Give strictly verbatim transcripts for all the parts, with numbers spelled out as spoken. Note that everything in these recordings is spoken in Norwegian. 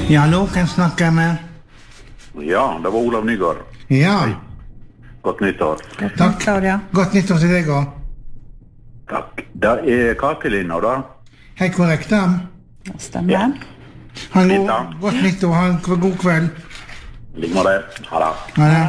Ja, hallo, kan snakke med? Ja, det var Olav Nygaard. Ja. Hei. Godt nyttår. Godt Takk. nyttår, ja. Godt nyttår til deg også. Takk. Det er kakelinna da. Helt korrekt, da. Det stemmer. Ja. Ha en Fint, god, da. godt nyttår, ha en god kveld. Ligg med det. Ha det. Ha det.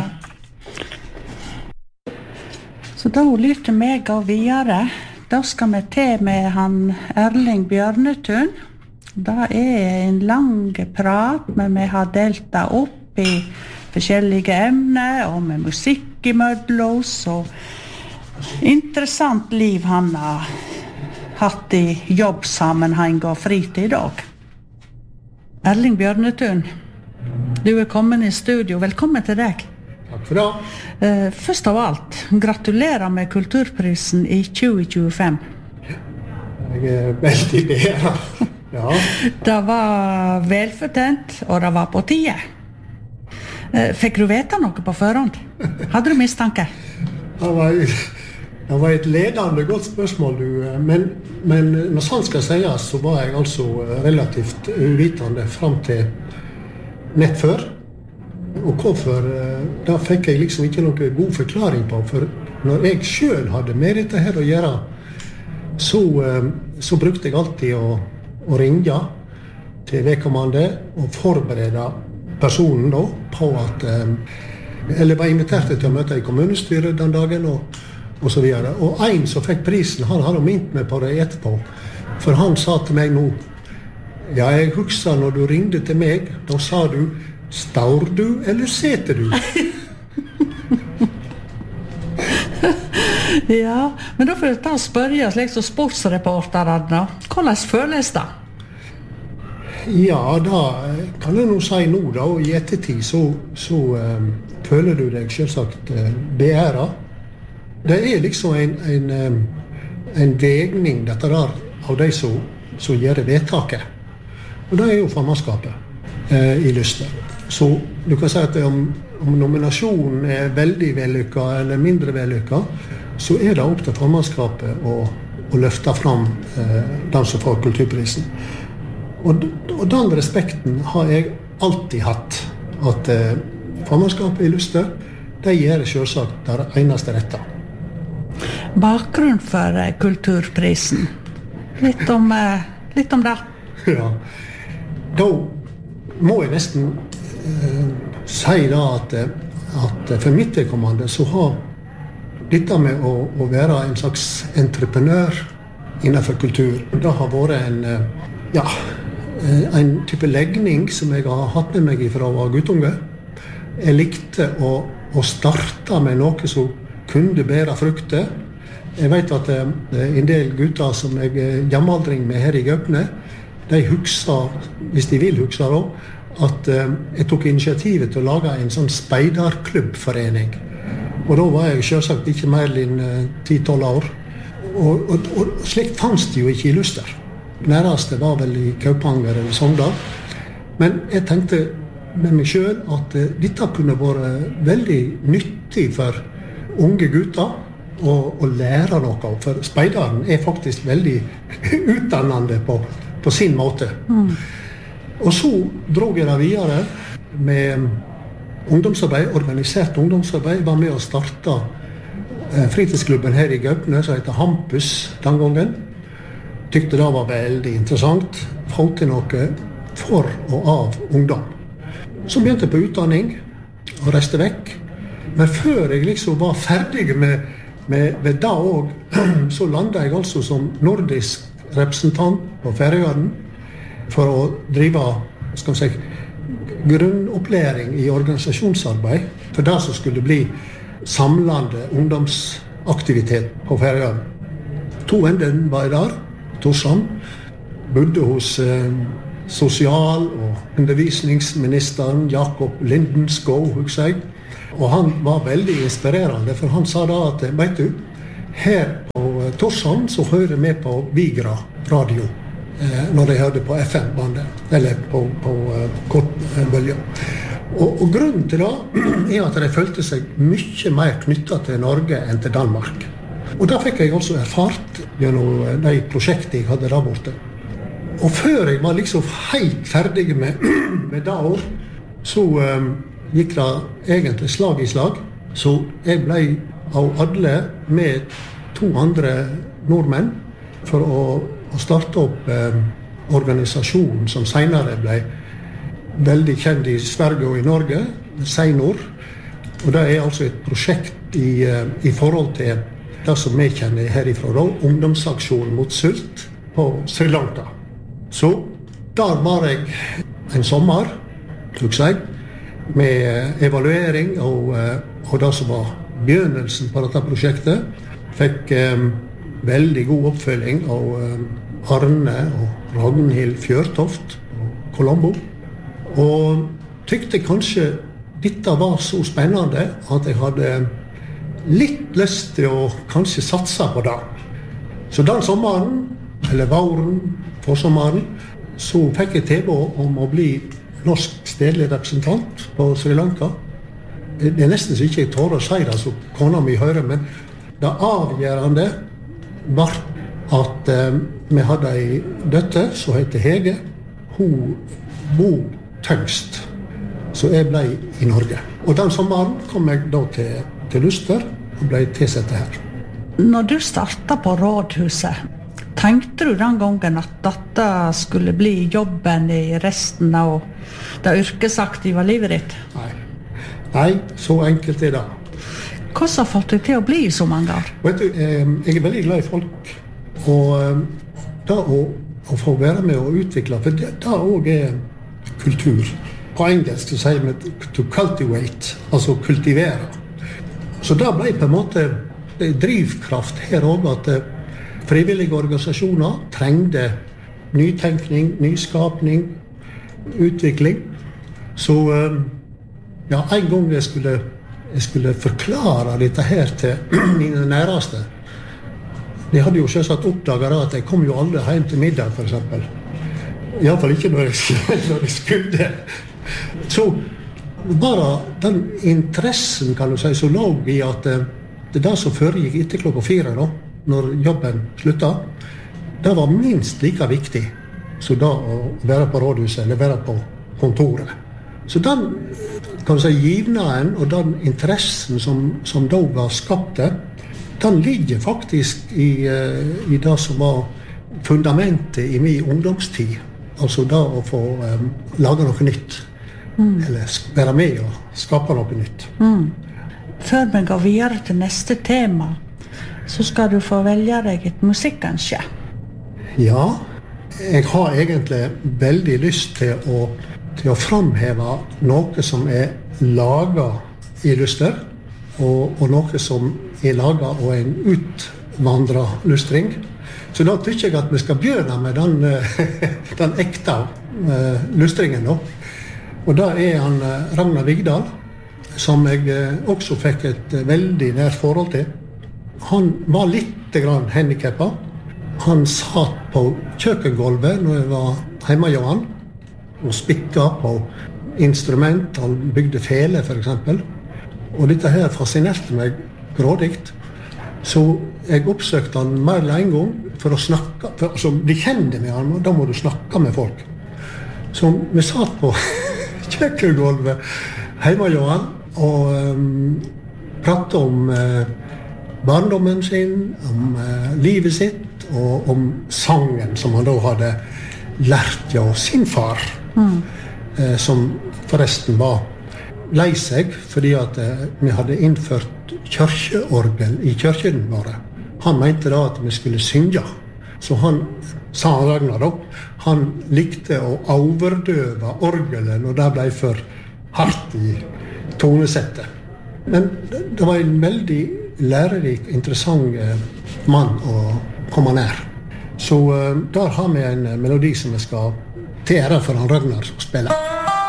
Så da lytter meg og videre. Da skal vi til med han Erling Bjørnetun. Det er en lang prat, men vi har delt det opp i forskjellige emner, og med musikk i mødlos, og interessant liv han har hatt i jobbsammenheng og fritid også. Erling Bjørnetun, du er kommet i studio. Velkommen til deg. Takk for det. Uh, først av alt, gratulerer med Kulturprisen i tjue tjuefem. Jeg er veldig bedre. Ja. Det var velfortjent, og det var på tide. Uh, fikk du vite noe på forhånd? Hadde du mistanke? Det var, det var et ledende godt spørsmål, du. Men, men når sant skal sies, så var jeg altså relativt uvitende frem til nett før. Og hvorfor, da fikk jeg liksom ikke noen god forklaring på. For når jeg selv hadde med dette her å gjøre, så, så brukte jeg alltid å, å ringe til vedkommende og forberede personen da, på at eller var invitert til å møte i kommunestyret den dagen og, og så videre. Og en som fikk prisen, han hadde minnet meg på det etterpå. For han sa til meg nå, ja, jeg husker når du ringte til meg, da sa du, står du eller seter du? Ja, men da får jeg ta og spørre slik som sportsreporterne. Hvordan føles det? Ja, da kan jeg nå si nå da, og i ettertid så, så um, føler du deg selvsagt uh, beæret. Det er liksom en, en, um, en vegning dette der av de som, som gjør vedtaket. Og det er jo formannskapet uh, i Lyster. Så du kan si at om, om nominasjonen er veldig vellykket eller mindre vellykket, så er det opp til formannskapet å, å løfte fram uh, den som får kulturprisen. Og, og den respekten har jeg alltid hatt, at eh, formannskapet i Lyster, de gjør selvsagt det eneste rette. Bakgrunn for eh, kulturprisen. Litt om, eh, litt om det. Ja, da må jeg nesten eh, si da at, at for mitt vedkommende så har dette med å, å være en slags entreprenør innenfor kultur, det har vært en, ja, en type legning som jeg har hatt med meg fra å være guttunge. Jeg likte å, å starte med noe som kunne bære frukter. Jeg vet at eh, en del gutter som jeg er jamaldring med her i Gaupne, de husker, hvis de vil huske da, at eh, jeg tok initiativet til å lage en sånn speiderklubbforening. Og da var jeg selvsagt ikke mer enn ti tolv år. Og, og, og slikt fanns det jo ikke i Lyster. Nærmeste var vel i Kaupanger eller Sogndal. Men jeg tenkte med meg selv at uh, dette kunne vært veldig nyttig for unge gutter å, å lære noe. For speideren er faktisk veldig utdannende på, på sin måte. Mm. Og så drog jeg det videre med ungdomsarbeid, organisert ungdomsarbeid. Jeg var med å starte uh, fritidsklubben her i Gaupne, som heter Hampus den gangen. Tykte det var veldig interessant, få til noe for og av ungdom. Så begynte jeg på utdanning og reiste vekk. Men før jeg liksom var ferdig med, med, med det også, så landet jeg altså som nordisk representant på Færøyene for å drive, skal vi si, grunnopplæring i organisasjonsarbeid for det som skulle bli samlende ungdomsaktivitet på Færøyene. To ender var jeg der. Torshavn, bodde hos eh, sosial- og undervisningsministeren Jakob Lindenskov, husker jeg. Og han var veldig inspirerende, for han sa da at, vet du, her på Torshavn så hører vi på Vigra radio, eh, når de hørte på F M-bandet, eller på, på eh, kortbølger. Og, og grunnen til det er at de følte seg mye mer knyttet til Norge enn til Danmark. Og da fikk jeg også erfart gjennom de prosjekter jeg hadde der borte. Og før jeg var liksom helt ferdig med, med det år, så um, gikk det egentlig slag i slag. Så jeg ble av alle med to andre nordmenn for å, å starte opp um, organisasjonen som senere ble veldig kjent i Sverige og i Norge, Seinor. Og det er altså et prosjekt i, uh, i forhold til det som vi kjenner herifra, da, ungdomsaksjon mot sult på Sri Lanka. Så der var jeg en sommer, tror jeg, med evaluering og, og det som var begynnelsen på dette prosjektet. Fikk um, veldig god oppfølging av um, Arne og Ragnhild Fjørtoft og Colombo. Og tykte kanskje dette var så spennende at jeg hadde litt lyst til å kanskje satse på det. Så den sommeren, eller våren, forsommeren, så fikk jeg tilbud om å bli norsk stedlig representant på Sri Lanka. Det er nesten så ikke jeg tør å si det, så kona mi hører, men det avgjørende var at eh, vi hadde en døtter som heter Hege. Hun bor Tøngst, så jeg ble i Norge. Og den sommeren kom jeg da til, til Luster og ble tilsatt her. Når du startet på rådhuset, tenkte du den gangen at dette skulle bli jobben i resten av det yrkesaktive livet ditt? Nei. Nei, så enkelt er det. Hva har fått deg til å bli så mange år? Vet du, jeg er veldig glad i folk, og da å, å få være med og utvikle, for det, det også er kultur. På engelsk så sier vi to cultivate, altså kultivere. Så det ble på en måte drivkraft her også, at frivillige organisasjoner trengte nytenkning, nyskapning, utvikling. Så ja, en gang jeg skulle, jeg skulle forklare dette her til mine næreste. De hadde jo selvsagt oppdaget at jeg kom jo aldri hjem til middag, for eksempel. I hvert fall ikke når jeg, når jeg skulle. Så bare den interessen, kan du si, så lå i at det der som foregikk etter klokka fire, da, når jobben sluttet, det var minst like viktig som da å være på rådhuset eller være på kontoret. Så den, kan du si, givnaden og den interessen som, som da var skapt, den ligger faktisk i, i det som var fundamentet i min ungdomstid. Altså da å få um, lage noe nytt. Mm. Eller være med og skape noe nytt. Mm. Før vi går videre til neste tema, så skal du få velge deg et musikkønske. Ja, jeg har egentlig veldig lyst til å, til å framheve noe som er laget i Luster, og, og noe som er laget av en utvandret lustring. Så da tykker jeg at vi skal begynne med den, den ekte uh, lustringen nå. Og da er han Ragnar Vigdal, som jeg også fikk et veldig nært forhold til. Han var litt grann handikappet. Han satt på kjøkkengulvet når jeg var hjemme hos han, og spikket på instrument. Han bygde fele, for eksempel. Og dette her fascinerte meg grådigt. Så jeg oppsøkte han mer enn en gang for å snakke. For, altså, de kjente med han, og da må du snakke med folk. Så vi satt på kjøkkengulvet hjemme hos han og um, pratet om uh, barndommen sin, om uh, livet sitt og om sangen som han da hadde lært av sin far, mm. uh, som forresten var lei seg fordi at uh, vi hadde innført kirkeorgel i kirken våre. Han mente da at vi skulle synge. Så han, sa han Ragnar da, han likte å overdøve orgelet når det ble for hardt i tonesettet. Men det var en veldig lærerik, interessant mann å komme nær. Så der har vi en melodi som vi skal til ære for han Ragnar spille.